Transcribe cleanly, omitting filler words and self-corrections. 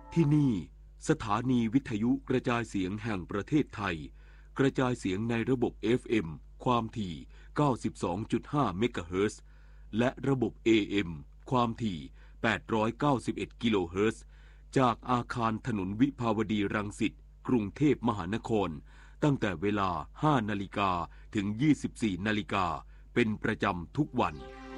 ที่นี่สถานีวิทยุกระจายเสียงแห่งประเทศไทยกระจายเสียงในระบบ FM ความถี่ 92.5 เมกะเฮิรตซ์ และระบบ AM ความถี่ 891 กิโลเฮิรตซ์ จากอาคารถนนวิภาวดีรังสิต กรุงเทพมหานคร ตั้งแต่เวลา 5 นาฬิกาถึง 24 นาฬิกาเป็นประจำทุกวัน